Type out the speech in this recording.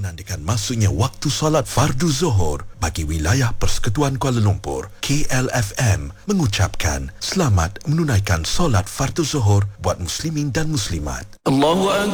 menandakan masuknya waktu solat fardu Zuhur bagi wilayah Persekutuan Kuala Lumpur. KLFM mengucapkan selamat menunaikan solat fardu Zuhur buat muslimin dan muslimat. Allahu